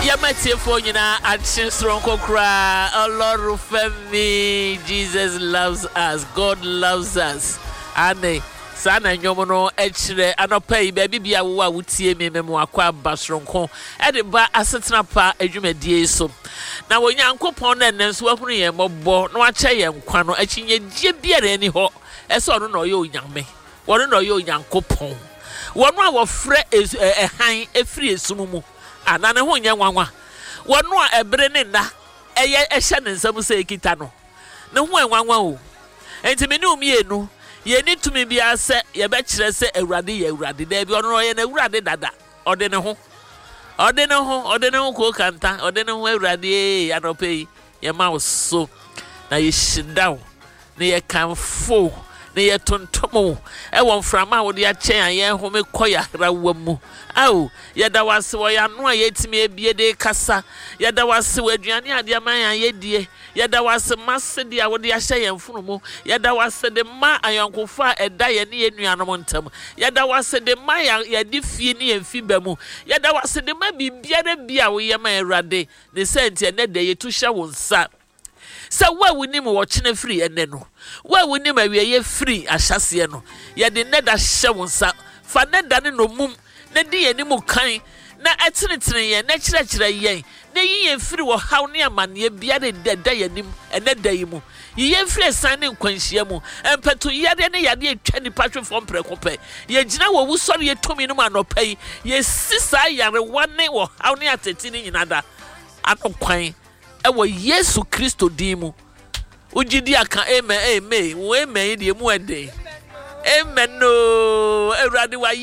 Yamati for you now at strong cry. Oh Lord, Femi, Jesus loves us, God loves us. And Sana nyomono echre anopai baby bia wo a wutie me memo akwa basronko e de ba asetena pa adwumadie so na wonyankopon na nenso ahunu ye mobbo na wache ye nkwa no achinye die biara ani ho ese ono na oye onyame wono na oye onyankopon wono a wofre han efri esum mu anane ho nya nwanwa wono a ebre ne na eye ehye ne nsam se ekita no ne ho enwanwa o enti me ne umienu ye need to me be a set, ye bet say a raddy, there be on a raddy dada, or then a home, or then a home, or then a canta, or then a way raddy, and obey your mouse so. Now you sit down, near come full, near tontomo, I want from out your chair, yeah, home, koya, rawamu. Oh, yada was why I know yet me be a day cassa, yada was where Gianni, dear man, ye dear. Yada was a master dear what they say and fumo. Yada was the ma I uncle far a die near Nuanamontum. Yada was the Maya Yadifini and Fibemu. Yada was the maybe Biada Bia we are my rade. The sent and that day to show sat. So why we name watching a free and then why we name a free as Shasiano. Yada nether show sat. For net done no mum, Nadi any more kind. Na etene ye na kyerɛkyerɛ ye na yiye mfiri wo haw ne amane bia de day anim ene day mu yiye mfiri san ne nkwanhyia mu empeto yade ne yade atwa ni patwe fom prekope ye gina wo wusɔre ye tomi no anopai ye sisa yare wane wo haw ne ateti ne nyinada anokwan ewo Yesu Kristo din mu ugidi aka amen wo amen de mu ede amen no Erade wa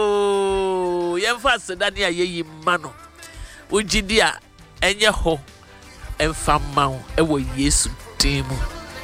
yo yemfa sedane ayeyi mano ugidi a enye ho emfa mawo ewo Yesu timu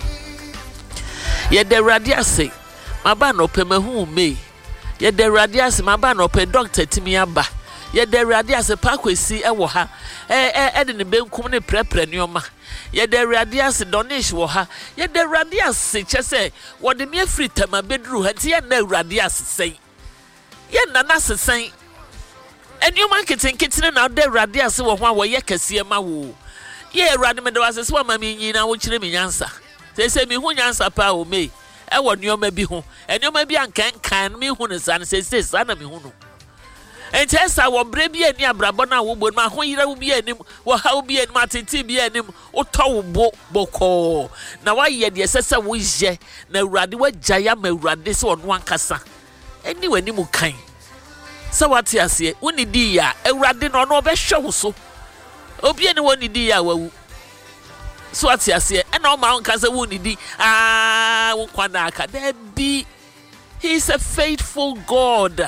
ye de Erade ase maba no pemahu me ye de Erade ase maba no pe doctor timi aba ye de Erade ase pakwesi ewo ha de ne benkum ne prepre nioma ye de Erade ase donation wo ha ye de Erade ase chese wo de me afri tama bedru ha ti ye na Erade ase sei ye na na ase sei enioma kitten na de Erade ase wo ho a wo ye kase ma wo ye Erade me de ase so ma me nyina wo kire me nyansa se me hu nyansa pa o me e wo nioma bi ho enioma bi ankan me hu ne san se sa na me hu no enti esa wo bre bi ani abrabo na wo bonu ma ho yira wo bi anim wo ha wo bi anim atenti bi anim wo to wo boko na wa ye de sese wo je na Erade wa jaya ma Erade se ono ankasa eni wani mu kan se wate ase woni di ya Erade no no be hwe wo so obi ani woni di ya wawu so wate ase e na o ma ankasa woni di wo kwana aka there be he is a faithful God.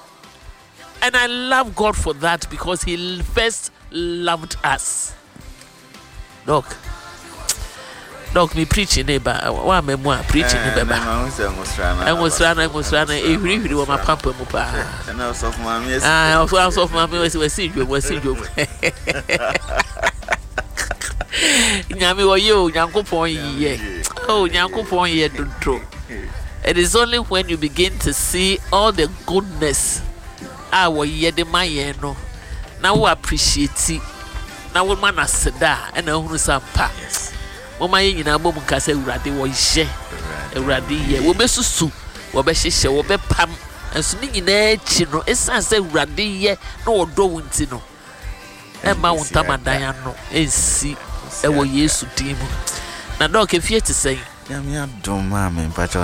And I love God for that because he first loved us. Doc, me preaching neighbor. Why me more preaching neighbor? I was running. Every one my papa mupa. And also of mommy. Also of mommy we see you. Nyami wa yo nyankopon ye. Oh nyankopon ye do. It is only when you begin to see all the goodness wo ye de maye no na wo appreciate na wo man aseda e na hunu sampa wo maye nyina bom kasa Erade wo ye Erade ye wo besusu wo be hyehye wo be pam enso ni nyina echi no esan se Erade ye na wo do wonti no e ma wo ntamadan no ensi e wo Yesu dim na dok efie te sei ya me adom ma me pacho